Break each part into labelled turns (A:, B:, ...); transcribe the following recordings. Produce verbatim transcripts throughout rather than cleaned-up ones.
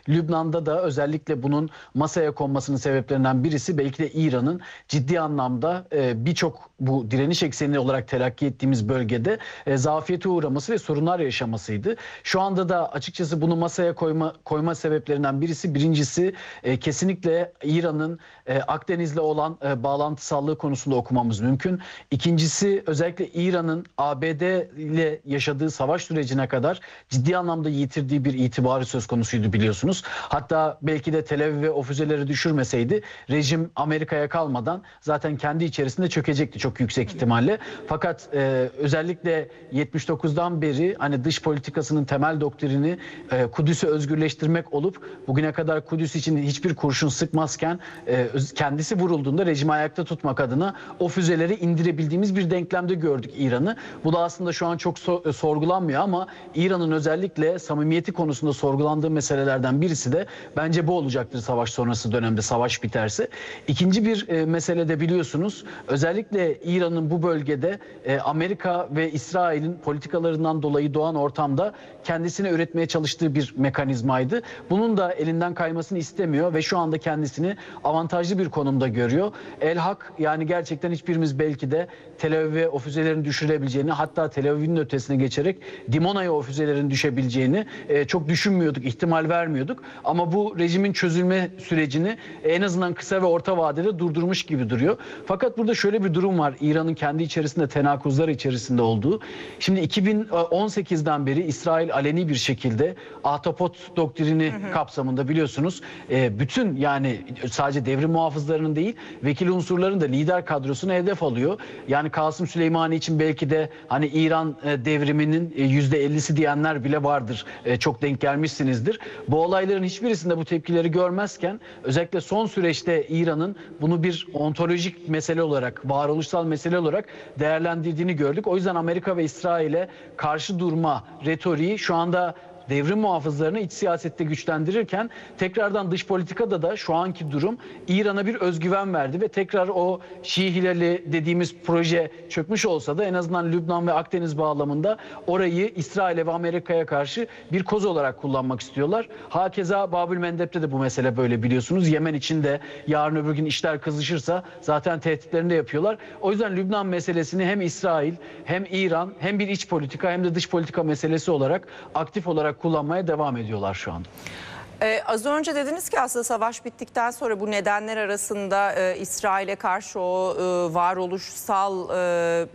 A: Lübnan'da da özellikle bunun masaya konmasının sebeplerinden birisi belki de İran'ın ciddi anlamda e, birçok bu direniş ekseni olarak telakki ettiğimiz bölgede e, zafiyete uğraması ve sorunlar yaşamasıydı. Şu anda da açıkçası bunu masaya koyma koyma sebeplerinden birisi birincisi e, kesinlikle İran'ın e, Akdeniz'le olan e, bağlantısallığı konusunda okumamız mümkün. İkincisi özellikle İran'ın A B D ile yaşadığı savaş sürecine kadar ciddi anlamda yitirdiği bir itibarı söz konusuydu biliyorsunuz. Hatta belki de Tel Aviv'e o füzeleri düşürmeseydi rejim Amerika'ya kalmadan zaten kendi içerisinde çökecekti çok yüksek ihtimalle. Fakat e, özellikle yetmiş dokuzdan beri hani dış politikasının temel doktrini e, Kudüs'ü özgürleştirmek olup bugüne kadar Kudüs için hiçbir kurşun sıkmazken e, kendisi vurulduğunda rejimi ayakta tutmak adına o füzeleri indirebildiğimiz bir denklemde gördük İran'ı. Bu da aslında şu an çok so sorgulanmıyor ama İran'ın özellikle samimiyeti konusunda sorgulandığı meselelerden birisi de bence bu olacaktır savaş sonrası dönemde, savaş biterse. İkinci bir e, mesele de biliyorsunuz özellikle İran'ın bu bölgede e, Amerika ve İsrail'in politikalarından dolayı doğan ortamda kendisine üretmeye çalıştığı bir mekanizmaydı. Bunun da elinden kaymasını istemiyor ve şu anda kendisini avantajlı bir konumda görüyor. El hak yani gerçekten hiçbirimiz belki de Tel Aviv'e o füzelerin düşürebileceğini, hatta Tel Aviv'in ötesine geçerek Dimona'ya o füzelerin düşebileceğini e, çok düşünmüyorduk, ihtimal vermiyorduk. Ama bu rejimin çözülme sürecini en azından kısa ve orta vadede durdurmuş gibi duruyor. Fakat burada şöyle bir durum var. İran'ın kendi içerisinde tenakuzlar içerisinde olduğu. Şimdi iki bin on sekizden beri İsrail aleni bir şekilde Ahtapot doktrini hı hı. kapsamında biliyorsunuz e, bütün yani sadece devrim muhafızlarının değil vekil unsurların da lider kadrosunu hedef alıyor. Yani Kasım Süleymani için belki de hani İran e, devriminin yüzde ellisi diyenler bile vardır. E, çok denk gelmişsinizdir. Bu olayların hiçbirisinde bu tepkileri görmezken özellikle son süreçte İran'ın bunu bir ontolojik mesele olarak, varoluşsal mesele olarak değerlendirdiğini gördük. O yüzden Amerika ve İsrail'e karşı durma retoriği şu anda devrim muhafızlarını iç siyasette güçlendirirken tekrardan dış politikada da şu anki durum İran'a bir özgüven verdi ve tekrar o Şii Hilali dediğimiz proje çökmüş olsa da en azından Lübnan ve Akdeniz bağlamında orayı İsrail'e ve Amerika'ya karşı bir koz olarak kullanmak istiyorlar. Hakeza Babül Mendeb'te de bu mesele böyle biliyorsunuz. Yemen için de yarın öbür gün işler kızışırsa zaten tehditlerini de yapıyorlar. O yüzden Lübnan meselesini hem İsrail hem İran hem bir iç politika hem de dış politika meselesi olarak aktif olarak kullanmaya devam ediyorlar şu anda.
B: Ee, az önce dediniz ki aslında savaş bittikten sonra bu nedenler arasında e, İsrail'e karşı o e, varoluşsal e,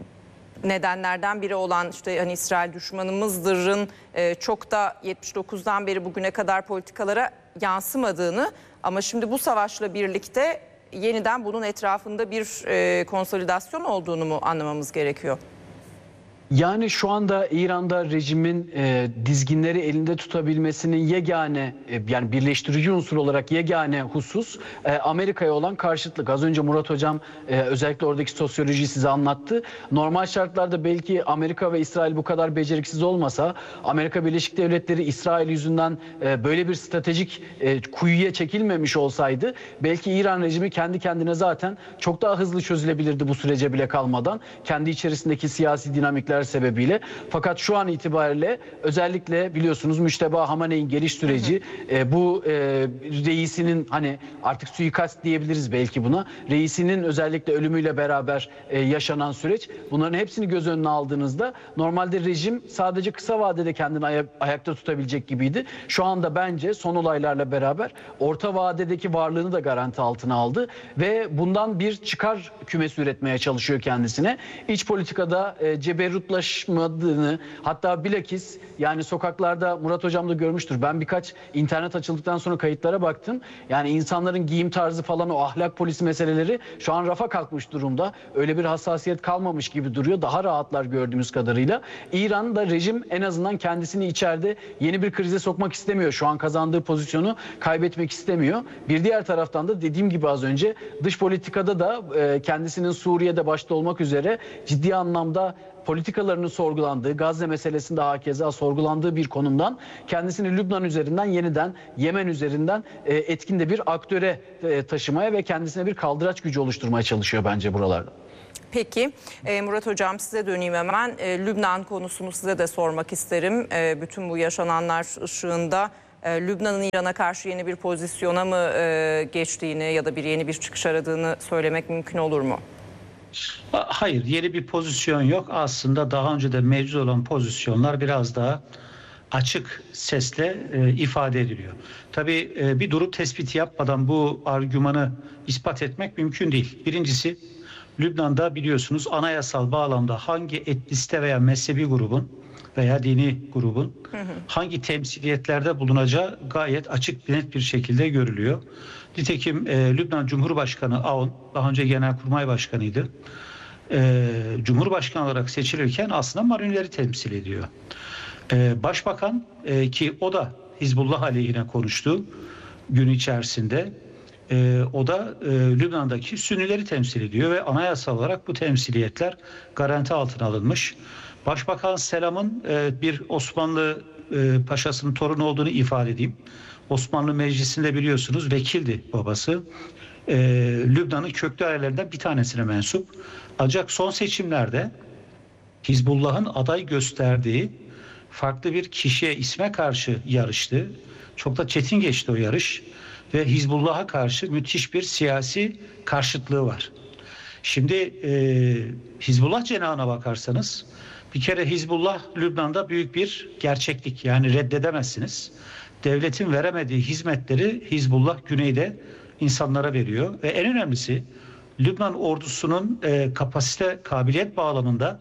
B: nedenlerden biri olan işte hani İsrail düşmanımızdırın e, çok da yetmiş dokuzdan beri bugüne kadar politikalara yansımadığını ama şimdi bu savaşla birlikte yeniden bunun etrafında bir e, konsolidasyon olduğunu mu anlamamız gerekiyor?
A: Yani şu anda İran'da rejimin e, dizginleri elinde tutabilmesinin yegane e, yani birleştirici unsur olarak yegane husus e, Amerika'ya olan karşıtlık. Az önce Murat Hocam e, özellikle oradaki sosyolojiyi size anlattı. Normal şartlarda belki Amerika ve İsrail bu kadar beceriksiz olmasa Amerika Birleşik Devletleri İsrail yüzünden e, böyle bir stratejik e, kuyuya çekilmemiş olsaydı belki İran rejimi kendi kendine zaten çok daha hızlı çözülebilirdi bu sürece bile kalmadan. Kendi içerisindeki siyasi dinamikler sebebiyle. Fakat şu an itibariyle özellikle biliyorsunuz Müşteba Hamaney'in geliş süreci hı hı. E, bu e, reisinin hani artık suikast diyebiliriz belki buna. Reisinin özellikle ölümüyle beraber e, yaşanan süreç. Bunların hepsini göz önüne aldığınızda normalde rejim sadece kısa vadede kendini aya ayakta tutabilecek gibiydi. Şu anda bence son olaylarla beraber orta vadedeki varlığını da garanti altına aldı ve bundan bir çıkar kümesi üretmeye çalışıyor kendisine. İç politikada e, ceberrutla laşmadığını hatta bilakis yani sokaklarda Murat Hocam da görmüştür. Ben birkaç internet açıldıktan sonra kayıtlara baktım. Yani insanların giyim tarzı falan o ahlak polisi meseleleri şu an rafa kalkmış durumda. Öyle bir hassasiyet kalmamış gibi duruyor. Daha rahatlar gördüğümüz kadarıyla. İran'da rejim en azından kendisini içeride yeni bir krize sokmak istemiyor. Şu an kazandığı pozisyonu kaybetmek istemiyor. Bir diğer taraftan da dediğim gibi az önce dış politikada da e, kendisinin Suriye'de başta olmak üzere ciddi anlamda politikalarının sorgulandığı, Gazze meselesinde hakeza sorgulandığı bir konumdan kendisini Lübnan üzerinden yeniden Yemen üzerinden e, etkin de bir aktöre e, taşımaya ve kendisine bir kaldıraç gücü oluşturmaya çalışıyor bence buralarda.
B: Peki e, Murat Hocam size döneyim hemen. E, Lübnan konusunu size de sormak isterim. E, bütün bu yaşananlar ışığında e, Lübnan'ın İran'a karşı yeni bir pozisyona mı e, geçtiğini ya da bir yeni bir çıkış aradığını söylemek mümkün olur mu?
C: Hayır, yeni bir pozisyon yok. Aslında daha önce de mevcut olan pozisyonlar biraz daha açık sesle e, ifade ediliyor. Tabii e, bir durum tespiti yapmadan bu argümanı ispat etmek mümkün değil. Birincisi, Lübnan'da biliyorsunuz anayasal bağlamda hangi etnisite veya mezhebi grubun veya dini grubun hı hı. hangi temsiliyetlerde bulunacağı gayet açık, net bir şekilde görülüyor. Nitekim e, Lübnan Cumhurbaşkanı Aoun daha önce Genelkurmay Başkanıydı. E, Cumhurbaşkanı olarak seçilirken aslında Maronileri temsil ediyor. E, Başbakan e, ki o da Hizbullah aleyhine konuştu gün içerisinde. E, o da e, Lübnan'daki Sünnileri temsil ediyor ve anayasal olarak bu temsiliyetler garanti altına alınmış. Başbakan Selam'ın e, bir Osmanlı e, paşasının torunu olduğunu ifade edeyim. Osmanlı Meclisi'nde biliyorsunuz vekildi babası. E, Lübnan'ın köklü ailelerinden bir tanesine mensup. Ancak son seçimlerde Hizbullah'ın aday gösterdiği farklı bir kişiye, isme karşı yarıştı. Çok da çetin geçti o yarış. Ve Hizbullah'a karşı müthiş bir siyasi karşıtlığı var. Şimdi e, Hizbullah cenahına bakarsanız bir kere Hizbullah Lübnan'da büyük bir gerçeklik. Yani reddedemezsiniz. Devletin veremediği hizmetleri Hizbullah güneyde insanlara veriyor. Ve en önemlisi Lübnan ordusunun e, kapasite, kabiliyet bağlamında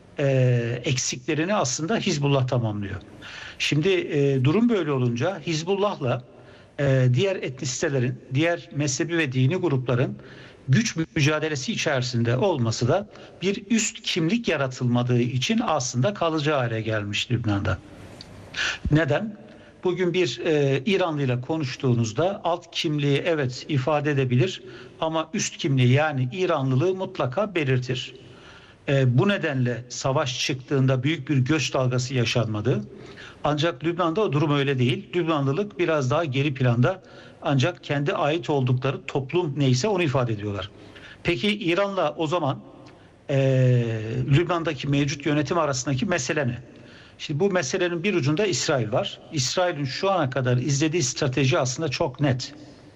C: e, eksiklerini aslında Hizbullah tamamlıyor. Şimdi e, durum böyle olunca Hizbullah'la e, diğer etnisitelerin, diğer mezhebi ve dini grupların güç mücadelesi içerisinde olması da bir üst kimlik yaratılmadığı için aslında kalıcı hale gelmiş Lübnan'da. Neden? Bugün bir e, İranlı ile konuştuğunuzda alt kimliği evet ifade edebilir ama üst kimliği yani İranlılığı mutlaka belirtir. E, bu nedenle savaş çıktığında büyük bir göç dalgası yaşanmadı. Ancak Lübnan'da o durum öyle değil. Lübnanlılık biraz daha geri planda ancak kendi ait oldukları toplum neyse onu ifade ediyorlar. Peki İran'la o zaman e, Lübnan'daki mevcut yönetim arasındaki mesele ne? Şimdi bu meselenin bir ucunda İsrail var. İsrail'in şu ana kadar izlediği strateji aslında çok net.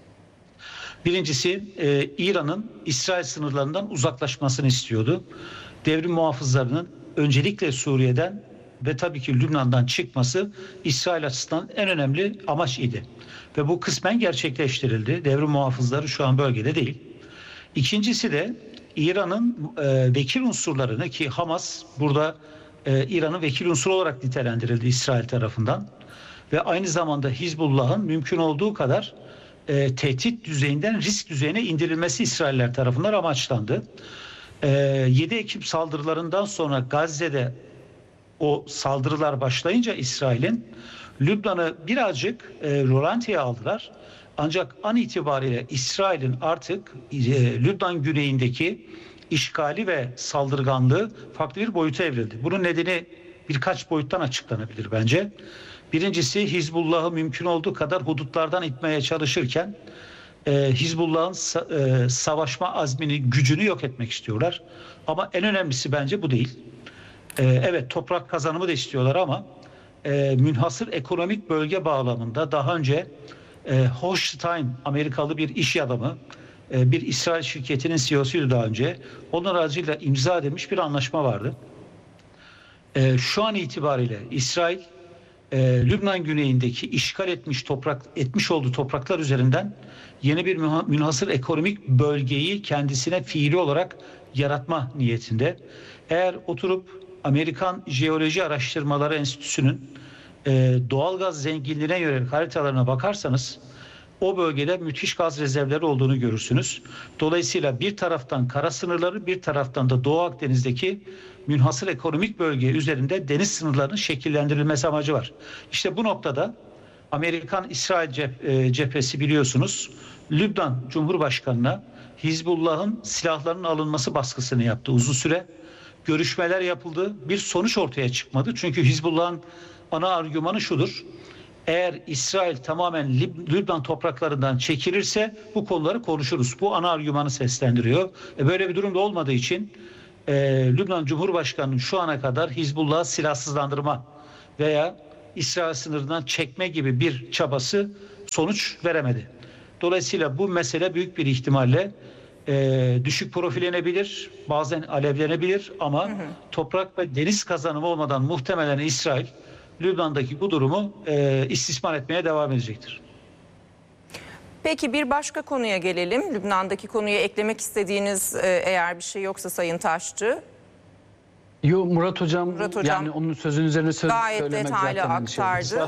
C: Birincisi e, İran'ın İsrail sınırlarından uzaklaşmasını istiyordu. Devrim muhafızlarının öncelikle Suriye'den ve tabii ki Lübnan'dan çıkması İsrail açısından en önemli amaç idi. Ve bu kısmen gerçekleştirildi. Devrim muhafızları şu an bölgede değil. İkincisi de İran'ın e, vekil unsurlarını ki Hamas burada e, İran'ın vekil unsuru olarak nitelendirildi İsrail tarafından. Ve aynı zamanda Hizbullah'ın mümkün olduğu kadar e, tehdit düzeyinden risk düzeyine indirilmesi İsrailler tarafından amaçlandı. E, yedi Ekim saldırılarından sonra Gazze'de o saldırılar başlayınca İsrail'in Lübnan'ı birazcık e, rolantiye aldılar. Ancak an itibariyle İsrail'in artık e, Lübnan güneyindeki işgali ve saldırganlığı farklı bir boyuta evrildi. Bunun nedeni birkaç boyuttan açıklanabilir bence. Birincisi Hizbullah'ı mümkün olduğu kadar hudutlardan itmeye çalışırken e, Hizbullah'ın sa- e, savaşma azmini, gücünü yok etmek istiyorlar. Ama en önemlisi bence bu değil. E, evet toprak kazanımı da istiyorlar ama e, münhasır ekonomik bölge bağlamında daha önce e, Hochstein Amerikalı bir iş adamı, e, bir İsrail şirketinin C E O'suydu daha önce. Onun aracıyla imza edilmiş bir anlaşma vardı. E, şu an itibariyle İsrail e, Lübnan güneyindeki işgal etmiş toprak etmiş olduğu topraklar üzerinden yeni bir münhasır ekonomik bölgeyi kendisine fiili olarak yaratma niyetinde. Eğer oturup Amerikan Jeoloji Araştırmaları Enstitüsü'nün e, doğalgaz zenginliğine yönelik haritalarına bakarsanız o bölgede müthiş gaz rezervleri olduğunu görürsünüz. Dolayısıyla bir taraftan kara sınırları, bir taraftan da Doğu Akdeniz'deki münhasır ekonomik bölge üzerinde deniz sınırlarının şekillendirilmesi amacı var. İşte bu noktada Amerikan-İsrail cep, e, cephesi biliyorsunuz Lübnan Cumhurbaşkanı'na Hizbullah'ın silahlarının alınması baskısını yaptı uzun süre. Görüşmeler yapıldı. Bir sonuç ortaya çıkmadı. Çünkü Hizbullah'ın ana argümanı şudur. Eğer İsrail tamamen Lib- Lübnan topraklarından çekilirse bu konuları konuşuruz. Bu ana argümanı seslendiriyor. E böyle bir durumda olmadığı için e, Lübnan Cumhurbaşkanı'nın şu ana kadar Hizbullah'ı silahsızlandırma veya İsrail sınırından çekme gibi bir çabası sonuç veremedi. Dolayısıyla bu mesele büyük bir ihtimalle e, düşük profillenebilir, bazen alevlenebilir ama hı hı. toprak ve deniz kazanımı olmadan muhtemelen İsrail Lübnan'daki bu durumu e, istismar etmeye devam edecektir.
B: Peki bir başka konuya gelelim. Lübnan'daki konuya eklemek istediğiniz e, eğer bir şey yoksa Sayın Taşçı.
A: Yo Murat Hocam,
B: Murat Hocam
A: yani onun sözün üzerine söz
B: gayet
A: söylemek
B: detaylı
A: zaten
B: aktardı.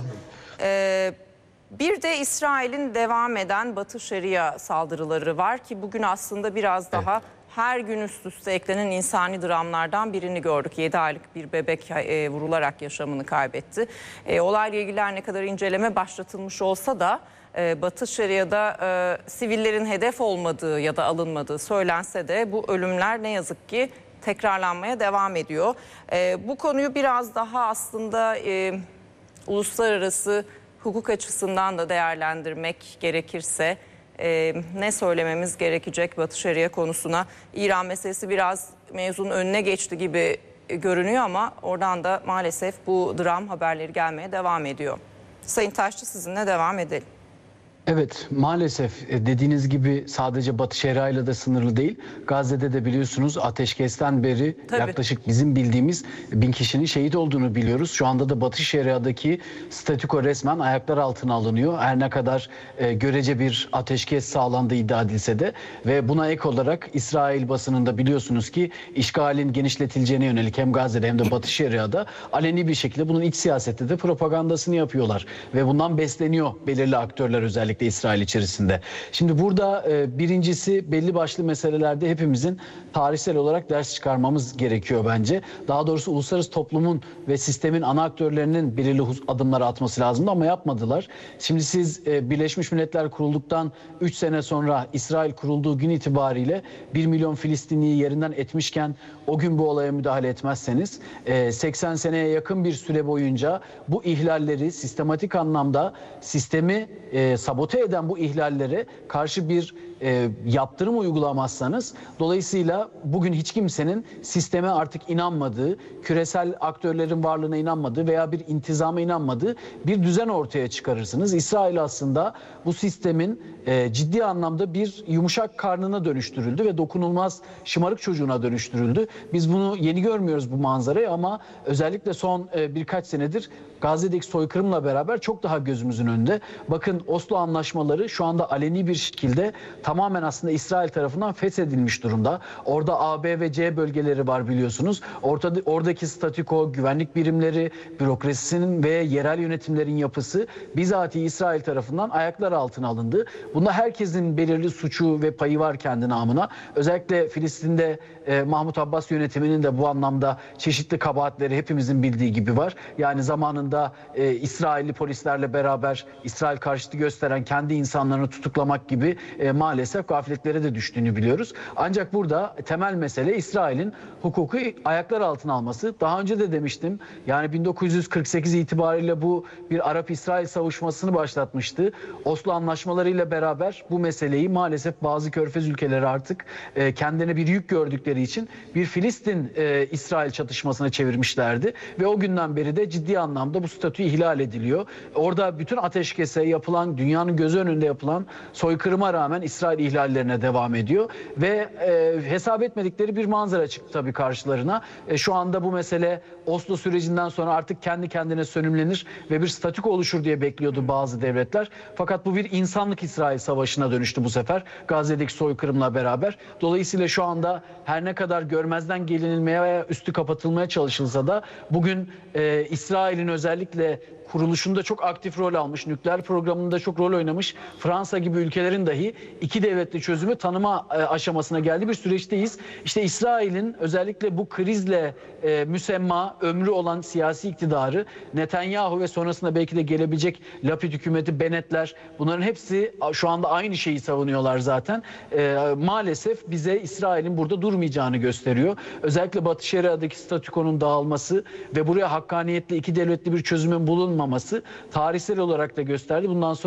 B: Ee, bir de İsrail'in devam eden Batı Şeria saldırıları var ki bugün aslında biraz daha evet. her gün üst üste eklenen insani dramlardan birini gördük. yedi aylık bir bebek e, vurularak yaşamını kaybetti. E, olayla ilgili her ne kadar inceleme başlatılmış olsa da e, Batı Şeria'da e, sivillerin hedef olmadığı ya da alınmadığı söylense de bu ölümler ne yazık ki tekrarlanmaya devam ediyor. E, bu konuyu biraz daha aslında e, uluslararası hukuk açısından da değerlendirmek gerekirse e, ne söylememiz gerekecek Batı Şeria konusuna? İran meselesi biraz mevzunun önüne geçti gibi görünüyor ama oradan da maalesef bu dram haberleri gelmeye devam ediyor. Sayın Taşçı, sizinle devam edelim.
A: Evet, maalesef dediğiniz gibi sadece Batı Şeria ile de sınırlı değil. Gazze'de de biliyorsunuz ateşkesten beri Tabii. yaklaşık bizim bildiğimiz bin kişinin şehit olduğunu biliyoruz. Şu anda da Batı Şeria'daki statüko resmen ayaklar altına alınıyor. Her ne kadar e, görece bir ateşkes sağlandığı iddia edilse de ve buna ek olarak İsrail basınında biliyorsunuz ki işgalin genişletileceğine yönelik hem Gazze'de hem de Batı Şeria'da aleni bir şekilde bunun iç siyasette de propagandasını yapıyorlar. Ve bundan besleniyor belirli aktörler özellikle İsrail içerisinde. Şimdi burada e, birincisi belli başlı meselelerde hepimizin tarihsel olarak ders çıkarmamız gerekiyor bence. Daha doğrusu uluslararası toplumun ve sistemin ana aktörlerinin belirli adımları atması lazımdı ama yapmadılar. Şimdi siz e, Birleşmiş Milletler kurulduktan üç sene sonra İsrail kurulduğu gün itibariyle bir milyon Filistinliyi yerinden etmişken o gün bu olaya müdahale etmezseniz e, seksen seneye yakın bir süre boyunca bu ihlalleri sistematik anlamda sistemi e, sabote eden bu ihlallere karşı bir e, yaptırım uygulamazsanız dolayısıyla bugün hiç kimsenin sisteme artık inanmadığı, küresel aktörlerin varlığına inanmadığı veya bir intizama inanmadığı bir düzen ortaya çıkarırsınız. İsrail aslında bu sistemin e, ciddi anlamda bir yumuşak karnına dönüştürüldü ve dokunulmaz şımarık çocuğuna dönüştürüldü. Biz bunu yeni görmüyoruz bu manzarayı ama özellikle son e, birkaç senedir Gazze'deki soykırımla beraber çok daha gözümüzün önünde. Bakın Oslo anlaşmaları şu anda aleni bir şekilde tamamen aslında İsrail tarafından feshedilmiş durumda. Orada A, B ve C bölgeleri var biliyorsunuz. Ortada, oradaki statüko, güvenlik birimleri, bürokrasisinin ve yerel yönetimlerin yapısı bizatihi İsrail tarafından ayaklar altına alındı. Bunda herkesin belirli suçu ve payı var kendi namına. Özellikle Filistin'de e, Mahmut Abbas yönetiminin de bu anlamda çeşitli kabahatleri hepimizin bildiği gibi var. Yani zamanında e, İsrailli polislerle beraber İsrail karşıtı gösteren kendi insanlarını tutuklamak gibi e, maalesef gafletlere de düştüğünü biliyoruz. Ancak burada temel mesele İsrail'in hukuku ayaklar altına alması. Daha önce de demiştim. Yani bin dokuz yüz kırk sekiz itibariyle bu bir Arap-İsrail savuşmasını başlatmıştı. Oslo anlaşmalarıyla beraber bu meseleyi maalesef bazı körfez ülkeleri artık e, kendine bir yük gördükleri için bir Filistin-İsrail e, çatışmasına çevirmişlerdi. Ve o günden beri de ciddi anlamda bu statü ihlal ediliyor. Orada bütün ateşkese yapılan, dünyanın gözü önünde yapılan soykırıma rağmen İsrail ihlallerine devam ediyor. Ve e, hesap etmedikleri bir manzara çıktı tabii karşılarına. E, şu anda bu mesele Oslo sürecinden sonra artık kendi kendine sönümlenir ve bir statüko oluşur diye bekliyordu bazı devletler. Fakat bu bir insanlık İsrail savaşına dönüştü bu sefer Gazze'deki soykırımla beraber. Dolayısıyla şu anda her ne kadar görmezden gelinilmeye veya üstü kapatılmaya çalışılsa da bugün e, İsrail'in özellikle kuruluşunda çok aktif rol almış, nükleer programında çok rol oynamış Fransa gibi ülkelerin dahi iki devletli çözümü tanıma e, aşamasına geldiği bir süreçteyiz. İşte İsrail'in özellikle bu krizle e, müsemma ömrü olan siyasi iktidarı Netanyahu ve sonrasında belki de gelebilecek Lapid hükümeti, Bennettler, bunların hepsi şu anda aynı şeyi savunuyorlar zaten. E, maalesef bize İsrail'in burada durmayacağını gösteriyor. Özellikle Batı Şeria'daki statükonun dağılması ve buraya hakkaniyetli iki devletli bir çözümün bulunmaması tarihsel olarak da gösterdi. Bundan sonra da gösterecek.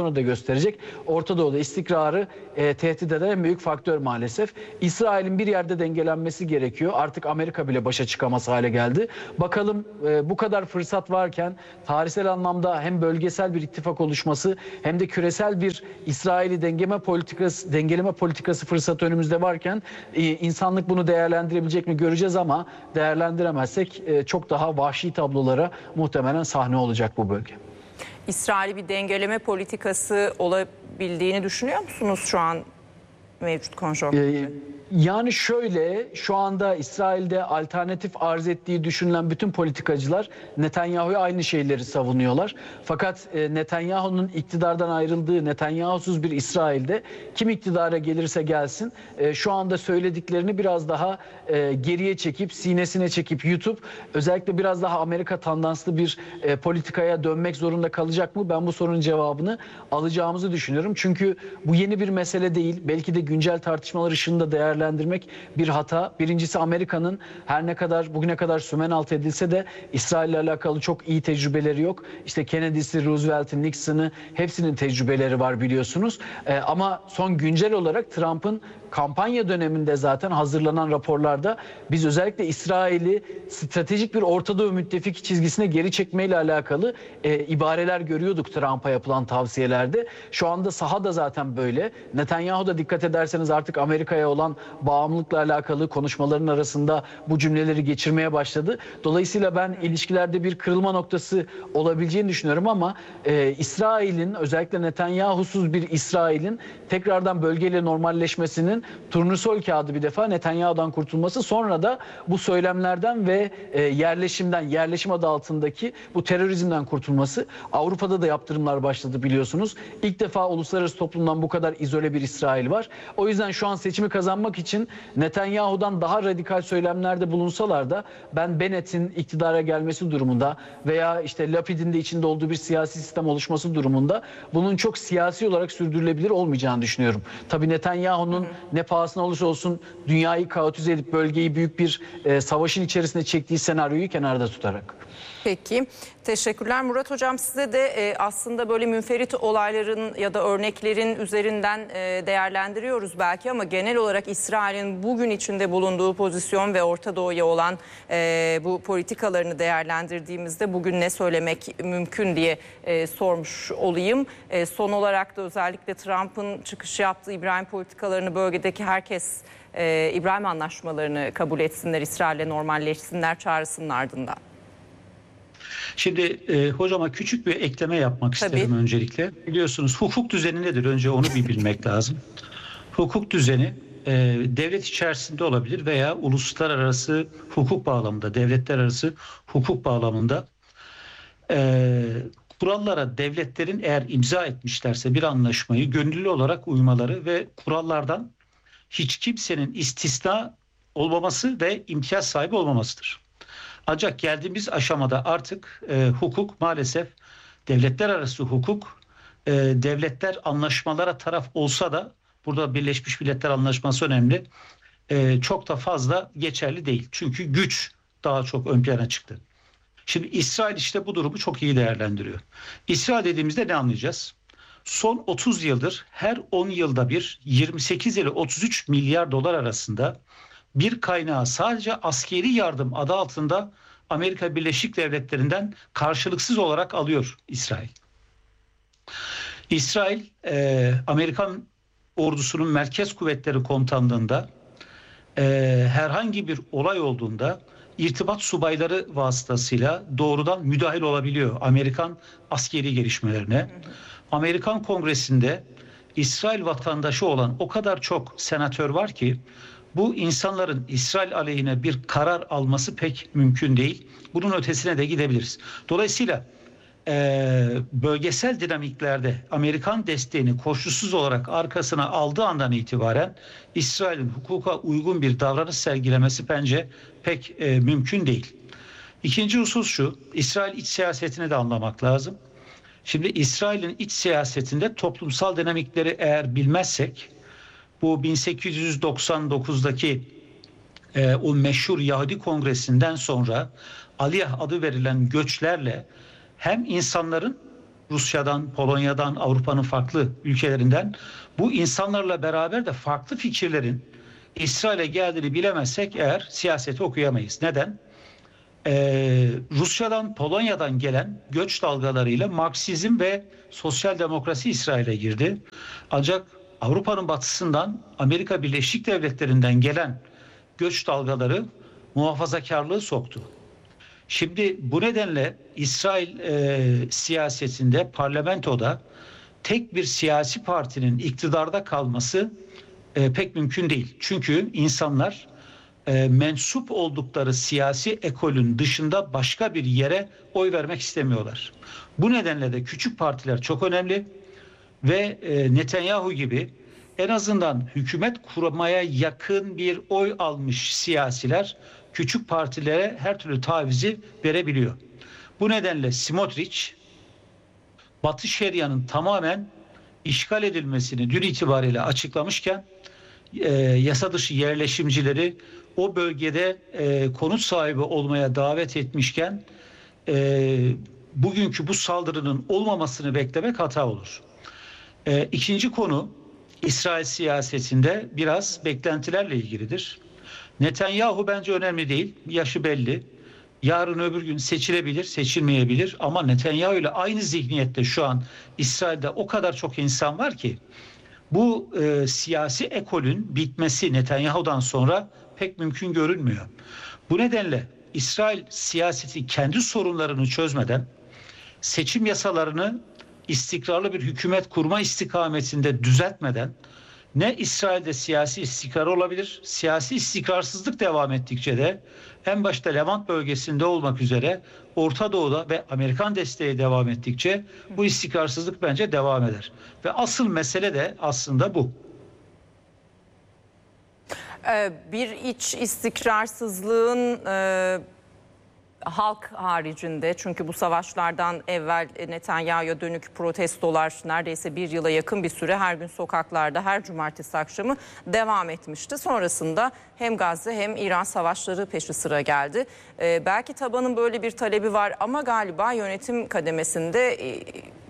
A: gösterecek. Orta Doğu'da istikrarı e, tehdit eden en büyük faktör maalesef. İsrail'in bir yerde dengelenmesi gerekiyor. Artık Amerika bile başa çıkamaz hale geldi. Bakalım e, bu kadar fırsat varken tarihsel anlamda hem bölgesel bir ittifak oluşması hem de küresel bir İsrail'i dengeleme politikası, dengeleme politikası fırsatı önümüzde varken e, insanlık bunu değerlendirebilecek mi göreceğiz ama değerlendiremezsek e, çok daha vahşi tablolara muhtemelen sahne olacak bu bölge.
B: İsrail'i bir dengeleme politikası olabildiğini düşünüyor musunuz şu an mevcut konjonktürde?
A: Ee, yani şöyle, şu anda İsrail'de alternatif arz ettiği düşünülen bütün politikacılar Netanyahu'ya aynı şeyleri savunuyorlar. Fakat e, Netanyahu'nun iktidardan ayrıldığı, Netanyahu'suz bir İsrail'de kim iktidara gelirse gelsin e, şu anda söylediklerini biraz daha e, geriye çekip, sinesine çekip yutup özellikle biraz daha Amerika tandanslı bir e, politikaya dönmek zorunda kalacak mı? Ben bu sorunun cevabını alacağımızı düşünüyorum. Çünkü bu yeni bir mesele değil. Belki de güncel tartışmalar ışığında değerlendirmek bir hata. Birincisi Amerika'nın her ne kadar bugüne kadar sümen altı edilse de İsrail ile alakalı çok iyi tecrübeleri yok. İşte Kennedy'si, Roosevelt'i, Nixon'ı hepsinin tecrübeleri var biliyorsunuz. Ee, ama son güncel olarak Trump'ın kampanya döneminde zaten hazırlanan raporlarda biz özellikle İsrail'i stratejik bir Orta Doğu müttefiki çizgisine geri çekmeyle alakalı e, ibareler görüyorduk Trump'a yapılan tavsiyelerde. Şu anda sahada zaten böyle. Netanyahu da dikkat ederseniz artık Amerika'ya olan bağımlılıkla alakalı konuşmaların arasında bu cümleleri geçirmeye başladı. Dolayısıyla ben ilişkilerde bir kırılma noktası olabileceğini düşünüyorum ama e, İsrail'in özellikle Netanyahu'suz bir İsrail'in tekrardan bölgeyle normalleşmesinin turnusol kağıdı bir defa Netanyahu'dan kurtulması, sonra da bu söylemlerden ve e, yerleşimden, yerleşim adı altındaki bu terörizmden kurtulması. Avrupa'da da yaptırımlar başladı biliyorsunuz. İlk defa uluslararası toplumdan bu kadar izole bir İsrail var. O yüzden şu an seçimi kazanmak için Netanyahu'dan daha radikal söylemlerde bulunsalar da ben Bennett'in iktidara gelmesi durumunda veya işte Lapid'in de içinde olduğu bir siyasi sistem oluşması durumunda bunun çok siyasi olarak sürdürülebilir olmayacağını düşünüyorum. Tabii Netanyahu'nun ne pahasına olursa olsun dünyayı kaotize edip bölgeyi büyük bir e, savaşın içerisine çektiği senaryoyu kenarda tutarak.
B: Peki, teşekkürler Murat Hocam. Size de e, aslında böyle münferit olayların ya da örneklerin üzerinden e, değerlendiriyoruz belki ama genel olarak İsrail'in bugün içinde bulunduğu pozisyon ve Orta Doğu'ya olan e, bu politikalarını değerlendirdiğimizde bugün ne söylemek mümkün diye e, sormuş olayım. E, son olarak da özellikle Trump'ın çıkış yaptığı İbrahim politikalarını bölgedeki herkes e, İbrahim anlaşmalarını kabul etsinler, İsrail'le normalleşsinler çağrısının ardından.
C: Şimdi e, hocama küçük bir ekleme yapmak
B: Tabii.
C: isterim öncelikle. Biliyorsunuz hukuk düzeni nedir? Önce onu bir bilmek lazım. Hukuk düzeni e, devlet içerisinde olabilir veya uluslararası hukuk bağlamında, devletler arası hukuk bağlamında e, kurallara devletlerin eğer imza etmişlerse bir anlaşmayı gönüllü olarak uymaları ve kurallardan hiç kimsenin istisna olmaması ve imtiyaz sahibi olmamasıdır. Ancak geldiğimiz aşamada artık e, hukuk maalesef devletler arası hukuk e, devletler anlaşmalara taraf olsa da burada Birleşmiş Milletler Anlaşması önemli. E, çok da fazla geçerli değil. Çünkü güç daha çok ön plana çıktı. Şimdi İsrail işte bu durumu çok iyi değerlendiriyor. İsrail dediğimizde ne anlayacağız? Son otuz yıldır her on yılda bir yirmi sekiz ile otuz üç milyar dolar arasında bir kaynağı sadece askeri yardım adı altında Amerika Birleşik Devletleri'nden karşılıksız olarak alıyor İsrail. İsrail, e, Amerikan ordusunun merkez kuvvetleri komutanlığında e, herhangi bir olay olduğunda irtibat subayları vasıtasıyla doğrudan müdahil olabiliyor Amerikan askeri gelişmelerine. Amerikan Kongresi'nde İsrail vatandaşı olan o kadar çok senatör var ki bu insanların İsrail aleyhine bir karar alması pek mümkün değil. Bunun ötesine de gidebiliriz. Dolayısıyla e, bölgesel dinamiklerde Amerikan desteğini koşulsuz olarak arkasına aldığı andan itibaren İsrail'in hukuka uygun bir davranış sergilemesi bence pek e, mümkün değil. İkinci husus şu, İsrail iç siyasetini de anlamak lazım. Şimdi İsrail'in iç siyasetinde toplumsal dinamikleri eğer bilmezsek, bu bin sekiz yüz doksan dokuzdaki e, o meşhur Yahudi Kongresi'nden sonra Aliyah adı verilen göçlerle hem insanların Rusya'dan, Polonya'dan, Avrupa'nın farklı ülkelerinden bu insanlarla beraber de farklı fikirlerin İsrail'e geldiğini bilemezsek eğer siyaseti okuyamayız. Neden? Ee, Rusya'dan, Polonya'dan gelen göç dalgalarıyla Marksizm ve sosyal demokrasi İsrail'e girdi. Ancak Avrupa'nın batısından, Amerika Birleşik Devletleri'nden gelen göç dalgaları muhafazakarlığı soktu. Şimdi bu nedenle İsrail e, siyasetinde, parlamentoda tek bir siyasi partinin iktidarda kalması e, pek mümkün değil. Çünkü insanlar e, mensup oldukları siyasi ekolün dışında başka bir yere oy vermek istemiyorlar. Bu nedenle de küçük partiler çok önemli ve e, Netanyahu gibi en azından hükümet kurmaya yakın bir oy almış siyasiler küçük partilere her türlü tavizi verebiliyor. Bu nedenle Smotrich Batı Şeria'nın tamamen işgal edilmesini dün itibariyle açıklamışken e, yasa dışı yerleşimcileri o bölgede e, konut sahibi olmaya davet etmişken e, bugünkü bu saldırının olmamasını beklemek hata olur. E, ikinci konu İsrail siyasetinde biraz beklentilerle ilgilidir. Netanyahu bence önemli değil. Yaşı belli. Yarın öbür gün seçilebilir, seçilmeyebilir. Ama Netanyahu ile aynı zihniyette şu an İsrail'de o kadar çok insan var ki bu e, siyasi ekolün bitmesi Netanyahu'dan sonra pek mümkün görünmüyor. Bu nedenle İsrail siyaseti kendi sorunlarını çözmeden seçim yasalarını istikrarlı bir hükümet kurma istikametinde düzeltmeden ne İsrail'de siyasi istikrar olabilir, siyasi istikrarsızlık devam ettikçe de en başta Levant bölgesinde olmak üzere Orta Doğu'da ve Amerikan desteği devam ettikçe bu istikrarsızlık bence devam eder. Ve asıl mesele de aslında bu.
B: Bir iç istikrarsızlığın e, halk haricinde, çünkü bu savaşlardan evvel Netanyahu'ya dönük protestolar neredeyse bir yıla yakın bir süre her gün sokaklarda, her cumartesi akşamı devam etmişti. Sonrasında hem Gazze hem İran savaşları peşi sıra geldi. Ee, belki tabanın böyle bir talebi var ama galiba yönetim kademesinde e,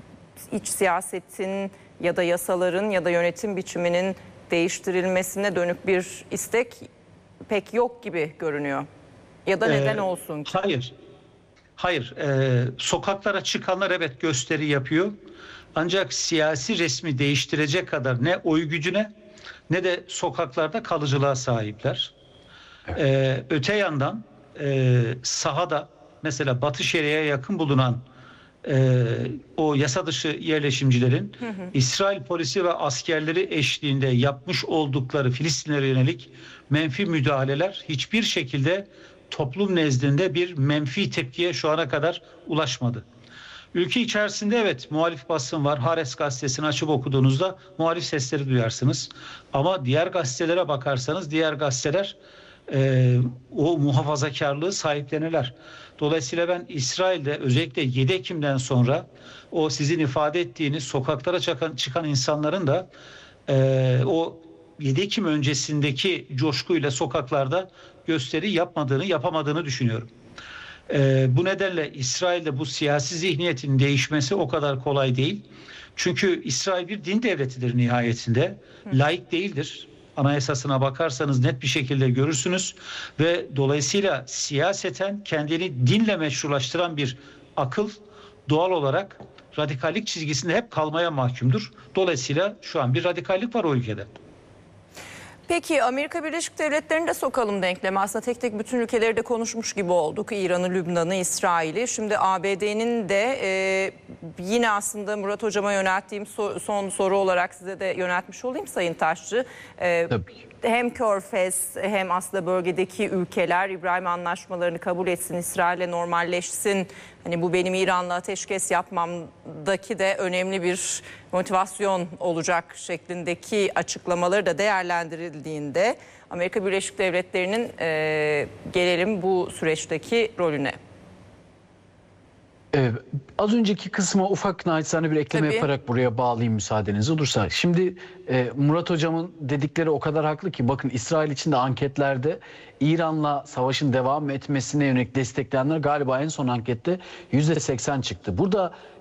B: iç siyasetin ya da yasaların ya da yönetim biçiminin değiştirilmesine dönük bir istek pek yok gibi görünüyor. Ya da neden ee, olsun ki?
C: Hayır. Hayır. Ee, sokaklara çıkanlar evet gösteri yapıyor. Ancak siyasi resmi değiştirecek kadar ne oy gücüne ne de sokaklarda kalıcılığa sahipler. Evet. Ee, öte yandan e, sahada mesela Batı Şeria'ya yakın bulunan e, o yasa dışı yerleşimcilerin hı hı. İsrail polisi ve askerleri eşliğinde yapmış oldukları Filistinlere yönelik menfi müdahaleler hiçbir şekilde toplum nezdinde bir menfi tepkiye şu ana kadar ulaşmadı. Ülke içerisinde evet muhalif basın var. Haaretz gazetesini açıp okuduğunuzda muhalif sesleri duyarsınız. Ama diğer gazetelere bakarsanız diğer gazeteler e, o muhafazakarlığı sahiplenirler. Dolayısıyla ben İsrail'de özellikle yedi Ekim'den sonra o sizin ifade ettiğiniz sokaklara çıkan, çıkan insanların da e, o yedi Ekim öncesindeki coşkuyla sokaklarda gösteri yapmadığını, yapamadığını düşünüyorum. Ee, bu nedenle İsrail'de bu siyasi zihniyetin değişmesi o kadar kolay değil. Çünkü İsrail bir din devletidir nihayetinde. Hı. Laik değildir. Anayasasına bakarsanız net bir şekilde görürsünüz. Ve dolayısıyla siyaseten kendini dinle meşrulaştıran bir akıl doğal olarak radikallik çizgisinde hep kalmaya mahkumdur. Dolayısıyla şu an bir radikallik var o ülkede.
B: Peki Amerika Birleşik Devletleri'ni de sokalım denkleme. Aslında tek tek bütün ülkeleri de konuşmuş gibi olduk. İran'ı, Lübnan'ı, İsrail'i. Şimdi A B D'nin de e, yine aslında Murat Hocam'a yönelttiğim so- son soru olarak size de yöneltmiş olayım Sayın Taşçı. E, hem Körfez hem aslında bölgedeki ülkeler İbrahim anlaşmalarını kabul etsin, İsrail'le normalleşsin. Hani bu benim İran'la ateşkes yapmamdaki de önemli bir motivasyon olacak şeklindeki açıklamaları da değerlendirildiğinde Amerika Birleşik Devletleri'nin e, gelelim bu süreçteki rolüne.
A: Ee, az önceki kısma ufak naçizane bir ekleme Tabii. yaparak buraya bağlayayım müsaadeniz olursa. Şimdi e, Murat Hocam'ın dedikleri o kadar haklı ki bakın İsrail için de anketlerde İran'la savaşın devam etmesine yönelik destekleyenler galiba en son ankette yüzde seksen çıktı. Burada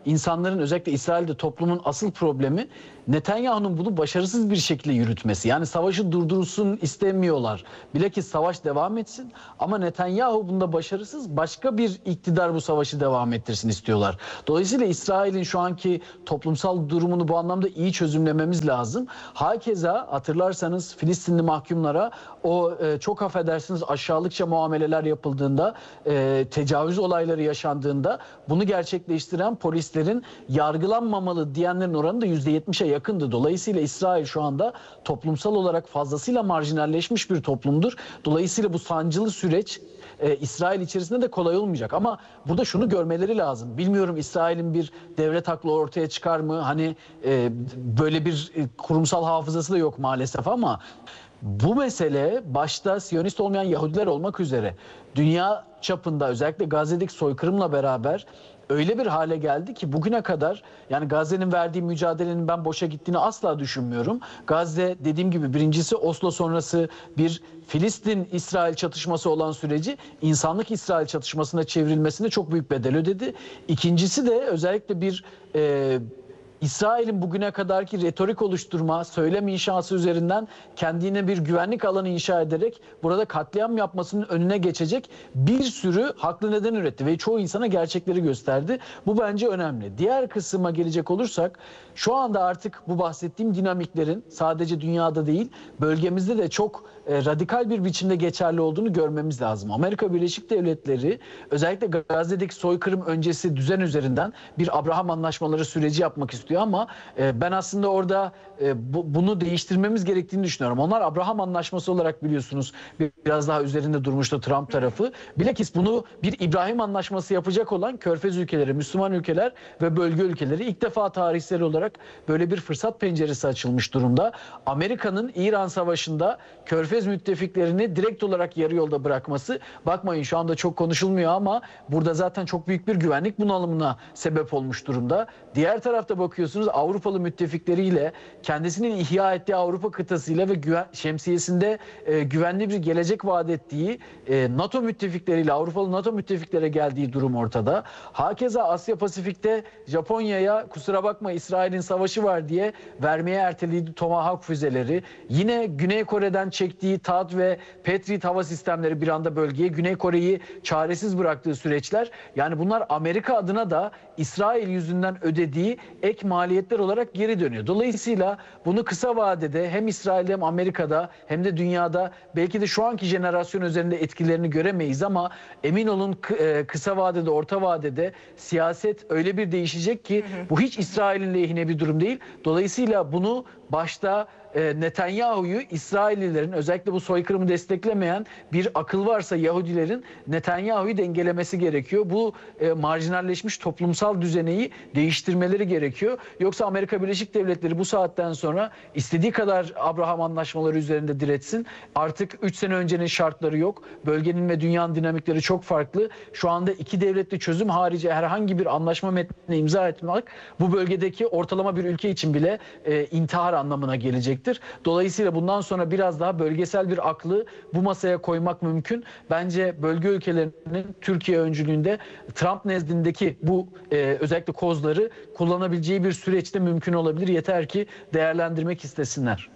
A: insanların, özellikle İsrail'de toplumun asıl problemi Netanyahu'nun bunu başarısız bir şekilde yürütmesi. Yani savaşı durdurulsun istemiyorlar. Bilakis savaş devam etsin ama Netanyahu bunda başarısız, başka bir iktidar bu savaşı devam ettirsin istiyorlar. Dolayısıyla İsrail'in şu anki toplumsal durumunu bu anlamda iyi çözümlememiz lazım. Hakeza hatırlarsanız Filistinli mahkumlara o e, çok affedersiniz aşağılıkça muameleler yapıldığında, e, tecavüz olayları yaşandığında bunu gerçekleştiren polislerin yargılanmamalı diyenlerin oranı da yüzde yetmişe yakındı. Dolayısıyla İsrail şu anda toplumsal olarak fazlasıyla marjinalleşmiş bir toplumdur. Dolayısıyla bu sancılı süreç e, İsrail içerisinde de kolay olmayacak. Ama burada şunu görmeleri lazım. Bilmiyorum İsrail'in bir devlet aklı ortaya çıkar mı? Hani e, böyle bir e, kurumsal hafızası da yok maalesef ama bu mesele başta Siyonist olmayan Yahudiler olmak üzere dünya çapında özellikle Gazze'deki soykırımla beraber öyle bir hale geldi ki bugüne kadar, yani Gazze'nin verdiği mücadelenin ben boşa gittiğini asla düşünmüyorum. Gazze, dediğim gibi, birincisi Oslo sonrası bir Filistin-İsrail çatışması olan süreci insanlık-İsrail çatışmasına çevrilmesine çok büyük bedel ödedi. İkincisi de özellikle bir e, İsrail'in bugüne kadarki retorik oluşturma, söylem inşası üzerinden kendine bir güvenlik alanı inşa ederek burada katliam yapmasının önüne geçecek bir sürü haklı neden üretti ve çoğu insana gerçekleri gösterdi. Bu bence önemli. Diğer kısma gelecek olursak, şu anda artık bu bahsettiğim dinamiklerin sadece dünyada değil, bölgemizde de çok e, radikal bir biçimde geçerli olduğunu görmemiz lazım. Amerika Birleşik Devletleri özellikle Gazze'deki soykırım öncesi düzen üzerinden bir Abraham Anlaşmaları süreci yapmak istiyor ama e, ben aslında orada e, bu, bunu değiştirmemiz gerektiğini düşünüyorum. Onlar Abraham Anlaşması olarak biliyorsunuz biraz daha üzerinde durmuştu Trump tarafı. Bilakis bunu bir İbrahim Anlaşması yapacak olan Körfez ülkeleri, Müslüman ülkeler ve bölge ülkeleri ilk defa tarihsel olarak böyle bir fırsat penceresi açılmış durumda. Amerika'nın İran Savaşı'nda Körfez müttefiklerini direkt olarak yarı yolda bırakması, bakmayın şu anda çok konuşulmuyor ama burada zaten çok büyük bir güvenlik bunalımına sebep olmuş durumda. Diğer tarafta bakıyorsunuz Avrupalı müttefikleriyle, kendisinin ihya ettiği Avrupa kıtasıyla ve güven, şemsiyesinde e, güvenli bir gelecek vaat ettiği e, NATO müttefikleriyle, Avrupalı NATO müttefiklere geldiği durum ortada. Hakeza Asya Pasifik'te Japonya'ya kusura bakma İsrail'in savaşı var diye vermeye ertelediği Tomahawk füzeleri, yine Güney Kore'den çektiği T A D ve Patriot hava sistemleri bir anda bölgeye, Güney Kore'yi çaresiz bıraktığı süreçler, yani bunlar Amerika adına da İsrail yüzünden ödediği ek maliyetler olarak geri dönüyor. Dolayısıyla bunu kısa vadede hem İsrail'de hem Amerika'da hem de dünyada belki de şu anki jenerasyon üzerinde etkilerini göremeyiz ama emin olun kısa vadede, orta vadede siyaset öyle bir değişecek ki bu hiç İsrail'in lehine bir durum değil. Dolayısıyla bunu başta Netanyahu'yu, İsraillilerin, özellikle bu soykırımı desteklemeyen bir akıl varsa Yahudilerin Netanyahu'yu dengelemesi gerekiyor. Bu e, marjinalleşmiş toplumsal düzeneyi değiştirmeleri gerekiyor. Yoksa Amerika Birleşik Devletleri bu saatten sonra istediği kadar Abraham Anlaşmaları üzerinde diretsin. Artık üç sene öncenin şartları yok. Bölgenin ve dünyanın dinamikleri çok farklı. Şu anda iki devletli çözüm harici herhangi bir anlaşma metnine imza etmek bu bölgedeki ortalama bir ülke için bile e, intihar anlamına gelecektir. Dolayısıyla bundan sonra biraz daha bölgesel bir aklı bu masaya koymak mümkün. Bence bölge ülkelerinin Türkiye öncülüğünde Trump nezdindeki bu e, özellikle kozları kullanabileceği bir süreçte mümkün olabilir. Yeter ki değerlendirmek istesinler.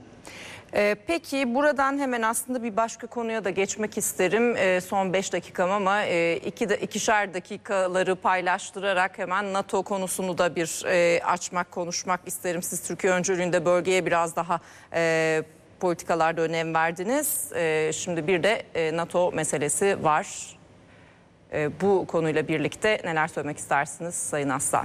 B: Peki buradan hemen aslında bir başka konuya da geçmek isterim. Son beş dakikam ama iki de, ikişer dakikaları paylaştırarak hemen NATO konusunu da bir açmak, konuşmak isterim. Siz Türkiye öncülüğünde bölgeye biraz daha e, politikalarda önem verdiniz. E, şimdi bir de e, NATO meselesi var. E, bu konuyla birlikte neler söylemek istersiniz Sayın Aslan?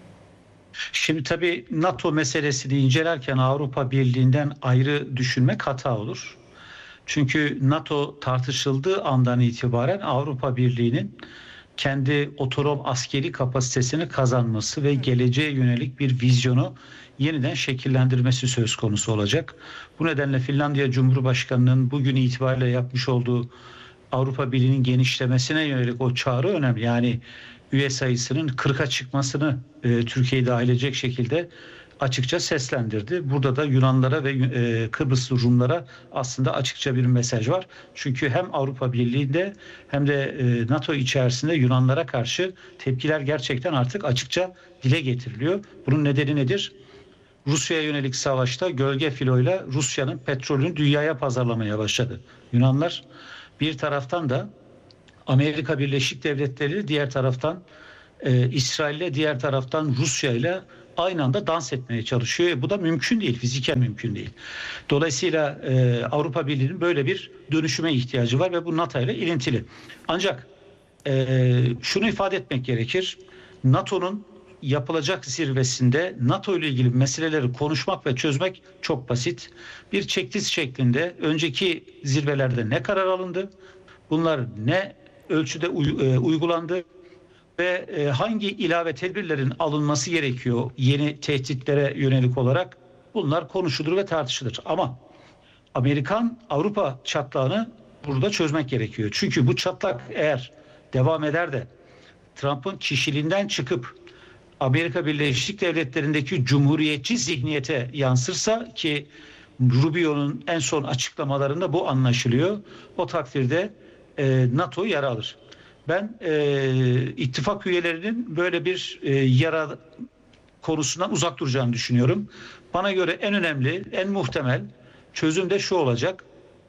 C: Şimdi tabii NATO meselesini incelerken Avrupa Birliği'nden ayrı düşünmek hata olur. Çünkü NATO tartışıldığı andan itibaren Avrupa Birliği'nin kendi otonom askeri kapasitesini kazanması ve geleceğe yönelik bir vizyonu yeniden şekillendirmesi söz konusu olacak. Bu nedenle Finlandiya Cumhurbaşkanı'nın bugün itibariyle yapmış olduğu Avrupa Birliği'nin genişlemesine yönelik o çağrı önemli. Yani üye sayısının kırka çıkmasını e, Türkiye'yi dahil edecek şekilde açıkça seslendirdi. Burada da Yunanlara ve e, Kıbrıslı Rumlara aslında açıkça bir mesaj var. Çünkü hem Avrupa Birliği'nde hem de e, NATO içerisinde Yunanlara karşı tepkiler gerçekten artık açıkça dile getiriliyor. Bunun nedeni nedir? Rusya'ya yönelik savaşta gölge filoyla Rusya'nın petrolünü dünyaya pazarlamaya başladı Yunanlar. Bir taraftan da Amerika Birleşik Devletleri, diğer taraftan e, İsrail'le, diğer taraftan Rusya'yla aynı anda dans etmeye çalışıyor. E, bu da mümkün değil, fiziken mümkün değil. Dolayısıyla e, Avrupa Birliği'nin böyle bir dönüşüme ihtiyacı var ve bu NATO ile ilintili. Ancak e, şunu ifade etmek gerekir. NATO'nun yapılacak zirvesinde NATO ile ilgili meseleleri konuşmak ve çözmek çok basit. Bir checklist şeklinde önceki zirvelerde ne karar alındı, bunlar ne ölçüde uygulandı ve hangi ilave tedbirlerin alınması gerekiyor yeni tehditlere yönelik olarak, bunlar konuşulur ve tartışılır. Ama Amerikan-Avrupa çatlağını burada çözmek gerekiyor. Çünkü bu çatlak eğer devam eder de Trump'ın kişiliğinden çıkıp Amerika Birleşik Devletleri'ndeki cumhuriyetçi zihniyete yansırsa, ki Rubio'nun en son açıklamalarında bu anlaşılıyor, o takdirde e, NATO yara alır. Ben e, ittifak üyelerinin böyle bir e, yara konusundan uzak duracağını düşünüyorum. Bana göre en önemli, en muhtemel çözüm de şu olacak.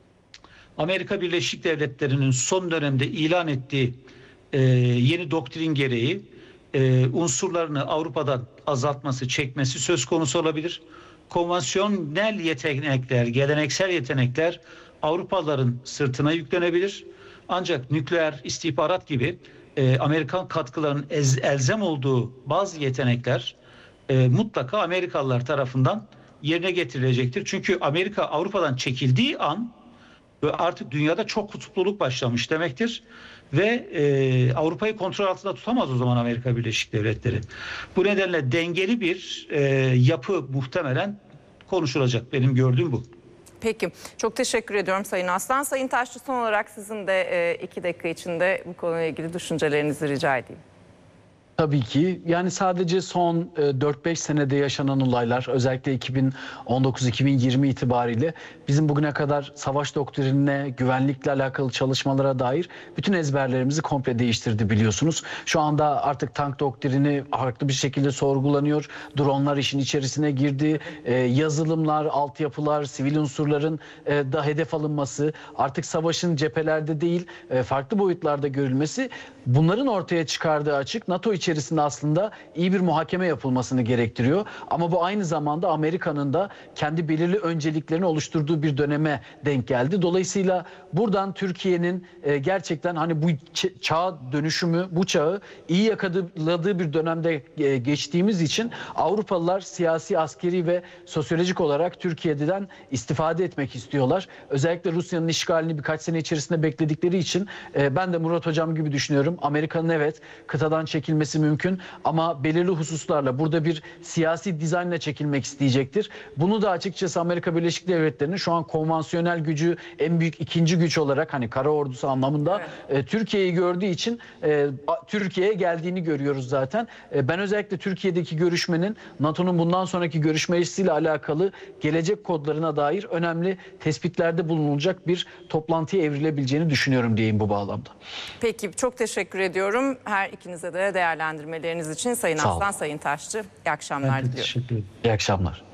C: Amerika Birleşik Devletleri'nin son dönemde ilan ettiği e, yeni doktrin gereği e, unsurlarını Avrupa'dan azaltması, çekmesi söz konusu olabilir. Konvansiyonel yetenekler, geleneksel yetenekler Avrupalıların sırtına yüklenebilir. Ancak nükleer, istihbarat gibi e, Amerikan katkılarının ez, elzem olduğu bazı yetenekler e, mutlaka Amerikalılar tarafından yerine getirilecektir. Çünkü Amerika Avrupa'dan çekildiği an artık dünyada çok kutupluluk başlamış demektir. Ve e, Avrupa'yı kontrol altında tutamaz o zaman Amerika Birleşik Devletleri. Bu nedenle dengeli bir e, yapı muhtemelen konuşulacak. Benim gördüğüm bu.
B: Peki. Çok teşekkür ediyorum Sayın Aslan. Sayın Taşçı, son olarak sizin de e, iki dakika içinde bu konuyla ilgili düşüncelerinizi rica edeyim.
A: Tabii ki. Yani sadece son dört beş senede yaşanan olaylar, özellikle iki bin on dokuz iki bin yirmi itibariyle bizim bugüne kadar savaş doktrinine, güvenlikle alakalı çalışmalara dair bütün ezberlerimizi komple değiştirdi, biliyorsunuz. Şu anda artık tank doktrini farklı bir şekilde sorgulanıyor. Dronlar işin içerisine girdi. Ee, yazılımlar, altyapılar, sivil unsurların e, da hedef alınması, artık savaşın cephelerde değil e, farklı boyutlarda görülmesi, bunların ortaya çıkardığı açık NATO içerisinde aslında iyi bir muhakeme yapılmasını gerektiriyor. Ama bu aynı zamanda Amerika'nın da kendi belirli önceliklerini oluşturduğu bir döneme denk geldi. Dolayısıyla buradan Türkiye'nin e, gerçekten hani bu çağ dönüşümü, bu çağı iyi yakaladığı bir dönemde e, geçtiğimiz için Avrupalılar siyasi, askeri ve sosyolojik olarak Türkiye'den istifade etmek istiyorlar. Özellikle Rusya'nın işgalini birkaç sene içerisinde bekledikleri için e, ben de Murat Hocam gibi düşünüyorum. Amerika'nın evet kıtadan çekilmesi mümkün ama belirli hususlarla burada bir siyasi dizaynla çekilmek isteyecektir. Bunu da açıkçası Amerika Birleşik Devletleri'nin şu an konvansiyonel gücü, en büyük ikinci güç olarak, hani kara ordusu anlamında evet. e, Türkiye'yi gördüğü için e, Türkiye'ye geldiğini görüyoruz zaten. E, ben özellikle Türkiye'deki görüşmenin NATO'nun bundan sonraki görüşmesiyle alakalı gelecek kodlarına dair önemli tespitlerde bulunulacak bir toplantıya evrilebileceğini düşünüyorum diyeyim bu bağlamda.
B: Peki, çok teşekkür ediyorum her ikinize de değerlendirmeleriniz için. Sayın Aslan, Sayın Taşçı, iyi akşamlar diliyorum.
A: İyi akşamlar.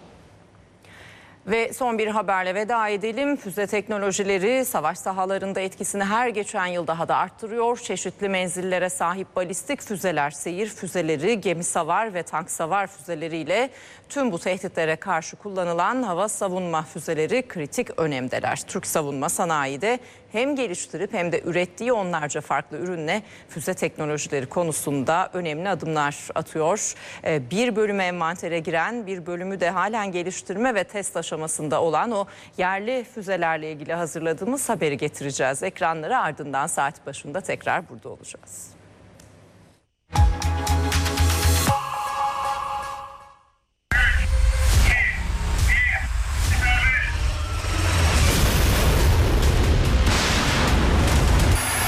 B: Ve son bir haberle veda edelim. Füze teknolojileri savaş sahalarında etkisini her geçen yıl daha da arttırıyor. Çeşitli menzillere sahip balistik füzeler, seyir füzeleri, gemi savar ve tank savar füzeleriyle tüm bu tehditlere karşı kullanılan hava savunma füzeleri kritik önemdeler. Türk savunma sanayi de hem geliştirip hem de ürettiği onlarca farklı ürünle füze teknolojileri konusunda önemli adımlar atıyor. Bir bölümü envantere giren, bir bölümü de halen geliştirme ve test aşamasında olan o yerli füzelerle ilgili hazırladığımız haberi getireceğiz ekranlara. Ardından saat başında tekrar burada olacağız.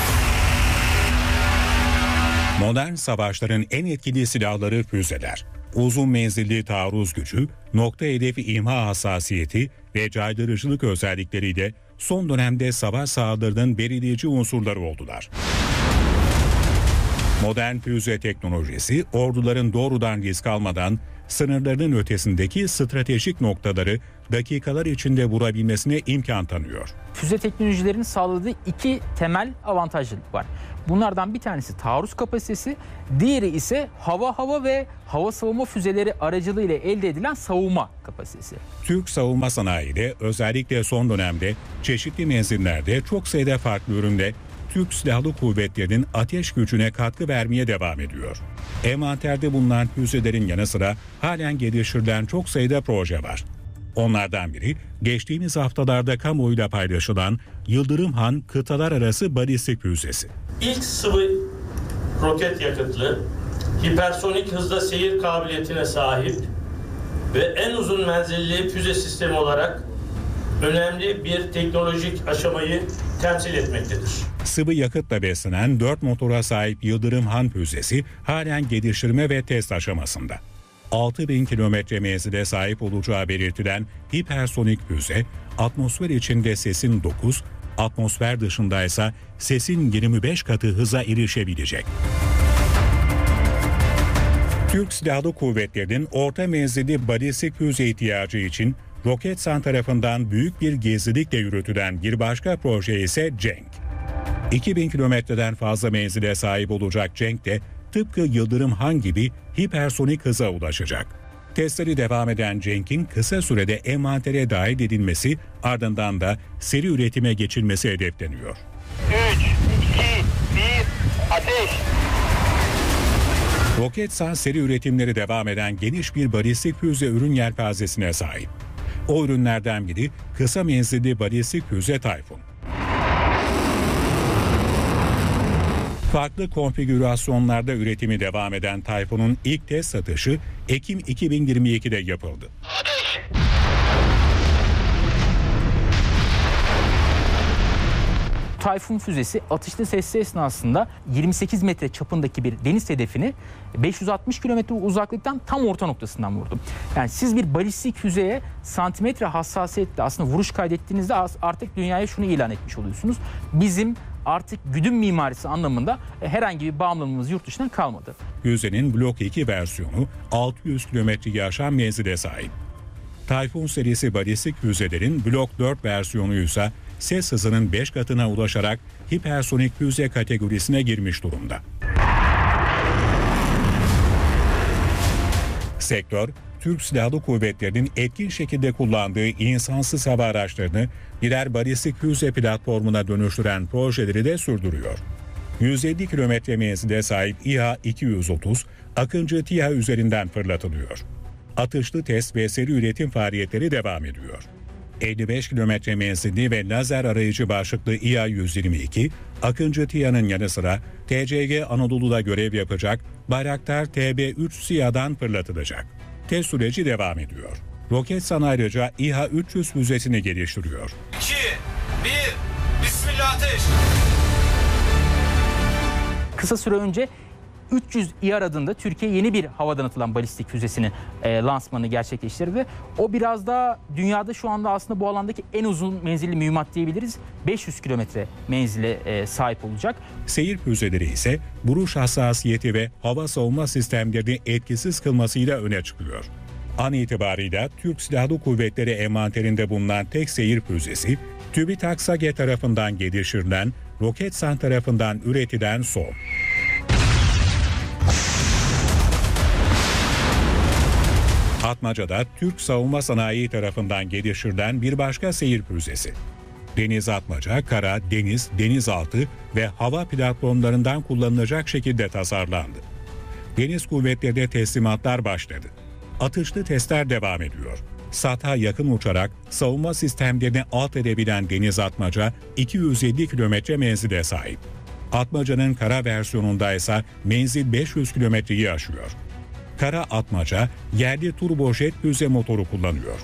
D: Modern savaşların en etkili silahları füzeler. uzun menzilli taarruz gücü, nokta hedefi imha hassasiyeti ve caydırıcılık özellikleriyle son dönemde savaş sahalarının belirleyici unsurları oldular. Modern füze teknolojisi, orduların doğrudan risk almadan sınırlarının ötesindeki stratejik noktaları dakikalar içinde vurabilmesine imkan tanıyor.
E: Füze teknolojilerinin sağladığı iki temel avantajlılık var. Bunlardan bir tanesi taarruz kapasitesi, diğeri ise hava-hava ve hava savunma füzeleri aracılığıyla elde edilen savunma kapasitesi.
D: Türk savunma sanayi de özellikle son dönemde çeşitli menzillerde çok sayıda farklı ürünle Türk Silahlı Kuvvetleri'nin ateş gücüne katkı vermeye devam ediyor. Envanterde bulunan füzelerin yanı sıra halen geliştirilen çok sayıda proje var. Onlardan biri geçtiğimiz haftalarda kamuoyuyla paylaşılan Yıldırım Han kıtalar arası balistik füzesi.
F: İlk sıvı roket yakıtlı, hipersonik hızda seyir kabiliyetine sahip ve en uzun menzilli füze sistemi olarak önemli bir teknolojik aşamayı temsil etmektedir.
D: Sıvı yakıtla beslenen dört motora sahip Yıldırım Han füzesi halen geliştirme ve test aşamasında. altı bin kilometre menzile sahip olacağı belirtilen hipersonik füze, atmosfer içinde sesin dokuz, atmosfer dışında ise sesin yirmi beş katı hıza erişebilecek. Türk Silahlı Kuvvetleri'nin orta menzilli balistik füze ihtiyacı için Roketsan tarafından büyük bir gizlilikle yürütülen bir başka proje ise Cenk. iki bin kilometreden fazla menzile sahip olacak Cenk de tıpkı Yıldırım Han gibi hipersonik hıza ulaşacak. Testleri devam eden Cenk'in kısa sürede envantere dahil edilmesi, ardından da seri üretime geçilmesi hedefleniyor.
G: üç, iki, bir, ateş!
D: Roketsan seri üretimleri devam eden geniş bir balistik füze ürün yelpazesine sahip. O ürünlerden biri kısa menzilli balistik füze Tayfun. Farklı konfigürasyonlarda üretimi devam eden Tayfun'un ilk test satışı Ekim iki bin yirmi ikide yapıldı.
E: Tayfun füzesi atışlı sesi esnasında yirmi sekiz metre çapındaki bir deniz hedefini beş yüz altmış kilometre uzaklıktan tam orta noktasından vurdu. Yani siz bir balistik füzeye santimetre hassasiyetle aslında vuruş kaydettiğinizde artık dünyaya şunu ilan etmiş oluyorsunuz. Bizim artık güdüm mimarisi anlamında herhangi bir bağımlılığımız yurt dışından kalmadı.
D: Füzenin Blok iki versiyonu altı yüz kilometre aşan menzile sahip. Tayfun serisi balistik füzelerin Blok dört versiyonu ise ses hızının beş katına ulaşarak hipersonik füze kategorisine girmiş durumda. Sektör, Türk Silahlı Kuvvetleri'nin etkin şekilde kullandığı insansız hava araçlarını birer balistik füze platformuna dönüştüren projeleri de sürdürüyor. yüz elli kilometre menzile sahip İHA iki yüz otuz, Akıncı TİHA üzerinden fırlatılıyor. Atışlı test ve seri üretim faaliyetleri devam ediyor. elli beş kilometre menzilli ve lazer arayıcı başlıklı İHA yüz yirmi iki, Akıncı TİHA'nın yanı sıra T C G Anadolu'da görev yapacak Bayraktar T B üç SİHA'dan fırlatılacak. Test süreci devam ediyor. Roketsan ayrıca İHA üç yüz füzesini geliştiriyor.
G: iki, bir, Bismillah ateş!
E: Kısa süre önce üç yüz İHA adında Türkiye yeni bir havadan atılan balistik füzesini e, lansmanı gerçekleştirdi. O biraz daha dünyada şu anda aslında bu alandaki en uzun menzilli mühimmat diyebiliriz. beş yüz kilometre menzile e, sahip olacak.
D: Seyir füzeleri ise vuruş hassasiyeti ve hava savunma sistemlerini etkisiz kılmasıyla öne çıkıyor. An itibarıyla Türk Silahlı Kuvvetleri envanterinde bulunan tek seyir füzesi, TÜBİTAK SAGE tarafından geliştirilen, Roketsan tarafından üretilen S O M. Atmaca'da Türk Savunma Sanayi tarafından geliştirilen bir başka seyir füzesi. Deniz Atmaca, kara, deniz, denizaltı ve hava platformlarından kullanılacak şekilde tasarlandı. Deniz kuvvetlerine teslimatlar başladı. Atışlı testler devam ediyor. SAT'a yakın uçarak savunma sistemlerini alt edebilen Deniz Atmaca iki yüz elli kilometre menzile sahip. Atmaca'nın kara versiyonunda ise menzil beş yüz kilometreyi aşıyor. Kara Atmaca yerli turbojet füze motoru kullanıyor.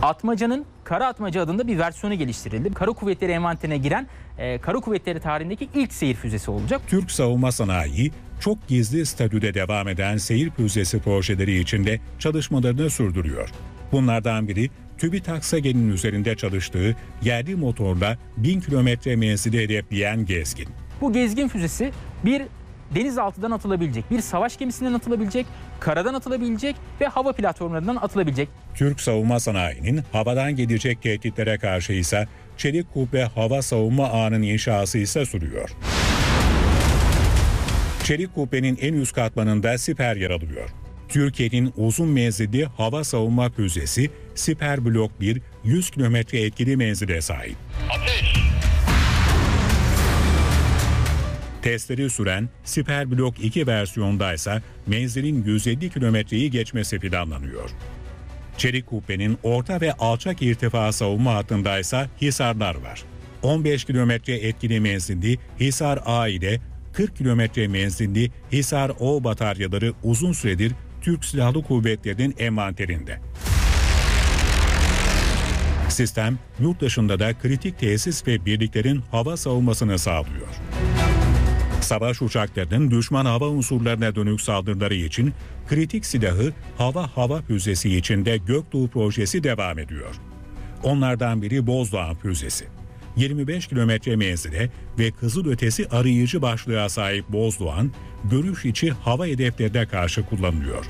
E: Atmaca'nın Kara Atmaca adında bir versiyonu geliştirildi. Kara Kuvvetleri envanterine giren e, Kara Kuvvetleri tarihindeki ilk seyir füzesi olacak.
D: Türk savunma sanayi çok gizli statüde devam eden seyir füzesi projeleri içinde çalışmalarını sürdürüyor. Bunlardan biri TÜBİTAK SAGE'nin üzerinde çalıştığı yerli motorla bin kilometre menzili hedefleyen Gezgin.
E: Bu Gezgin füzesi bir denizaltıdan atılabilecek, bir savaş gemisinden atılabilecek, karadan atılabilecek ve hava platformlarından atılabilecek.
D: Türk savunma sanayinin havadan gelecek tehditlere karşı ise çelik kubbe hava savunma ağının inşası ise sürüyor. Çelik kubbenin en üst katmanında siper yer alıyor. Türkiye'nin uzun menzilli hava savunma füzesi Siper Blok bir yüz kilometre etkili menzile sahip.
G: Ateş!
D: Testleri süren Siper Blok iki versiyondaysa menzilin yüz elli kilometreyi geçmesi planlanıyor. Çelik kubbenin orta ve alçak irtifa savunma hattındaysa Hisarlar var. on beş kilometre etkili menzilli Hisar A ile kırk kilometre menzilli Hisar O bataryaları uzun süredir Türk Silahlı Kuvvetleri'nin envanterinde. Sistem yurt dışında da kritik tesis ve birliklerin hava savunmasını sağlıyor. Savaş uçaklarının düşman hava unsurlarına dönük saldırıları için kritik silahı hava-hava füzesi içinde Göktuğ projesi devam ediyor. Onlardan biri Bozdoğan füzesi. yirmi beş kilometre menzile ve kızılötesi arayıcı başlığa sahip Bozdoğan, görüş içi hava hedeflerine karşı kullanılıyor.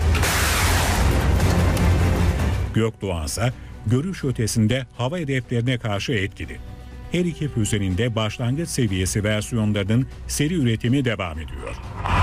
D: Gökdoğan ise görüş ötesinde hava hedeflerine karşı etkili. Her iki füzenin de başlangıç seviyesi versiyonlarının seri üretimi devam ediyor.